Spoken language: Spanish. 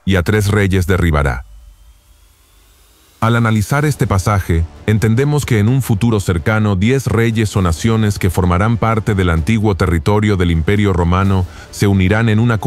y a 3 reyes derribará. Al analizar este pasaje, entendemos que en un futuro cercano 10 reyes o naciones que formarán parte del antiguo territorio del Imperio Romano se unirán en una